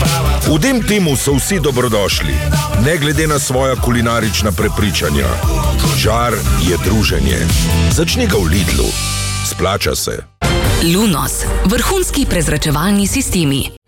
V tem timu so vsi dobrodošli, ne glede na svoja kulinarična prepričanja. Žar je druženje. Začni ga v Lidlu. Splača se. Lunos, vrhunski prezračevalni sistemi.